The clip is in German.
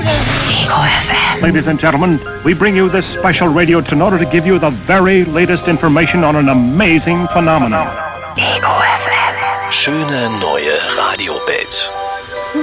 Ego FM. Ladies and gentlemen, we bring you this special radio in order to give you the very latest information on an amazing phenomenon. Ego FM. Schöne neue Radiowelt.